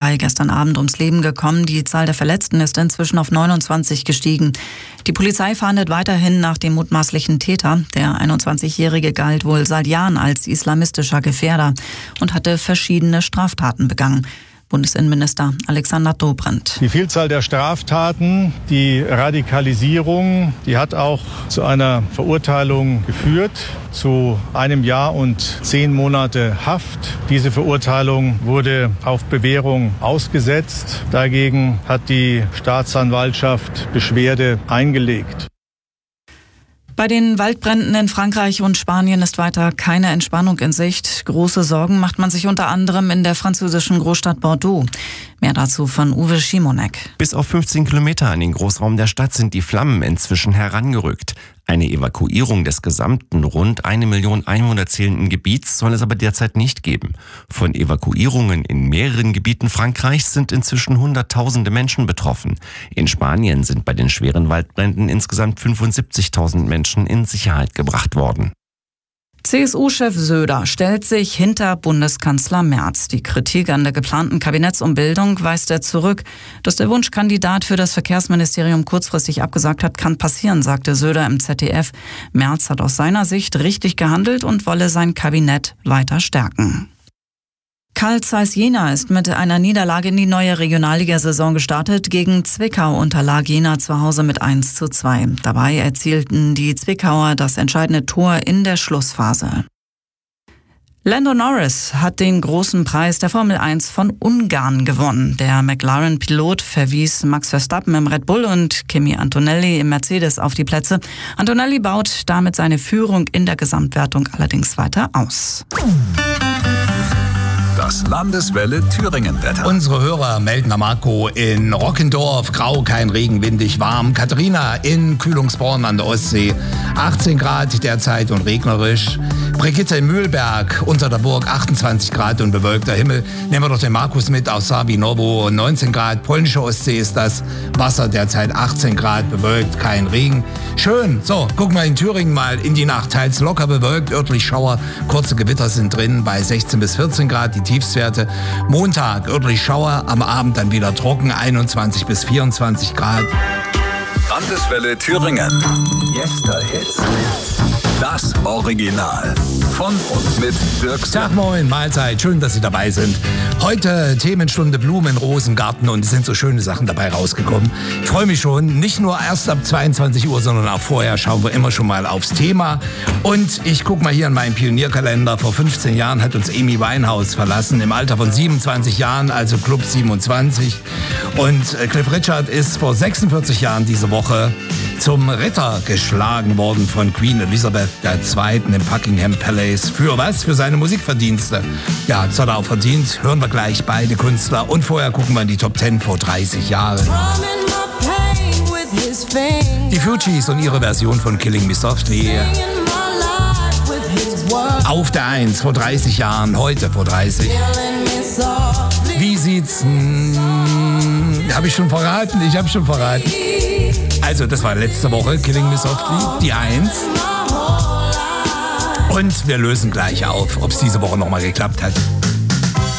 Schießerei gestern Abend ums Leben gekommen. Die Zahl der Verletzten ist inzwischen auf 29 gestiegen. Die Polizei fahndet weiterhin nach dem mutmaßlichen Täter. Der 21-Jährige galt wohl seit Jahren als islamistischer Gefährder und hatte verschiedene Straftaten begangen. Bundesinnenminister Alexander Dobrindt. Die Vielzahl der Straftaten, die Radikalisierung, die hat auch zu einer Verurteilung geführt, zu 1 Jahr und 10 Monate Haft. Diese Verurteilung wurde auf Bewährung ausgesetzt. Dagegen hat die Staatsanwaltschaft Beschwerde eingelegt. Bei den Waldbränden in Frankreich und Spanien ist weiter keine Entspannung in Sicht. Große Sorgen macht man sich unter anderem in der französischen Großstadt Bordeaux. Mehr dazu von Uwe Schimonek. Bis auf 15 Kilometer an den Großraum der Stadt sind die Flammen inzwischen herangerückt. Eine Evakuierung des gesamten rund 1 Million Einwohner zählenden Gebiets soll es aber derzeit nicht geben. Von Evakuierungen in mehreren Gebieten Frankreichs sind inzwischen Hunderttausende Menschen betroffen. In Spanien sind bei den schweren Waldbränden insgesamt 75.000 Menschen in Sicherheit gebracht worden. CSU-Chef Söder stellt sich hinter Bundeskanzler Merz. Die Kritik an der geplanten Kabinettsumbildung weist er zurück. Dass der Wunschkandidat für das Verkehrsministerium kurzfristig abgesagt hat, kann passieren, sagte Söder im ZDF. Merz hat aus seiner Sicht richtig gehandelt und wolle sein Kabinett weiter stärken. Carl Zeiss Jena ist mit einer Niederlage in die neue Regionalligasaison gestartet. Gegen Zwickau unterlag Jena zu Hause mit 1:2. Dabei erzielten die Zwickauer das entscheidende Tor in der Schlussphase. Lando Norris hat den großen Preis der Formel 1 von Ungarn gewonnen. Der McLaren-Pilot verwies Max Verstappen im Red Bull und Kimi Antonelli im Mercedes auf die Plätze. Antonelli baut damit seine Führung in der Gesamtwertung allerdings weiter aus. Das Landeswelle Thüringen-Wetter. Unsere Hörer melden am Marco in Rockendorf, grau, kein Regen, windig, warm. Katharina in Kühlungsborn an der Ostsee, 18 Grad derzeit und regnerisch. Brigitte in Mühlberg, unter der Burg, 28 Grad und bewölkter Himmel. Nehmen wir doch den Markus mit aus Sabinovo, 19 Grad. Polnische Ostsee ist das. Wasser derzeit 18 Grad, bewölkt, kein Regen. Schön. So, gucken wir in Thüringen mal in die Nacht. Teils locker bewölkt, örtlich Schauer. Kurze Gewitter sind drin bei 16 bis 14 Grad. Die Tiefstwerte. Montag örtlich Schauer, am Abend dann wieder trocken, 21 bis 24 Grad. Landeswelle Thüringen. Yesterhits. Das Original. Von und mit Dirk. Tag, moin, Mahlzeit. Schön, dass Sie dabei sind. Heute Themenstunde Blumen, Rosengarten und es sind so schöne Sachen dabei rausgekommen. Ich freue mich schon. Nicht nur erst ab 22 Uhr, sondern auch vorher schauen wir immer schon mal aufs Thema. Und ich gucke mal hier in meinen Pionierkalender. Vor 15 Jahren hat uns Amy Winehouse verlassen. Im Alter von 27 Jahren, also Club 27. Und Cliff Richard ist vor 46 Jahren diese Woche zum Ritter geschlagen worden von Queen Elizabeth II. Im Buckingham Palace. Für was? Für seine Musikverdienste. Ja, das hat er auch verdient. Hören wir gleich beide Künstler. Und vorher gucken wir in die Top 10 vor 30 Jahren. Die Fugees und ihre Version von Killing Me Softly. Auf der 1 vor 30 Jahren, heute vor 30. Wie sieht's? Hab ich schon verraten? Ich habe schon verraten. Also, das war letzte Woche, Killing Me Softly, die 1. Und wir lösen gleich auf, ob es diese Woche nochmal geklappt hat.